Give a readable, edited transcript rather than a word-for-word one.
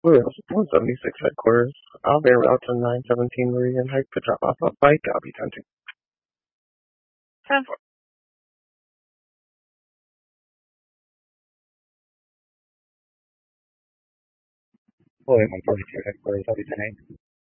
Williams 176 headquarters. I'll be en route to 917 Meridian Heights to drop off a bike I'll be tempting. 10-4. William 142 headquarters, I'll be 10-8.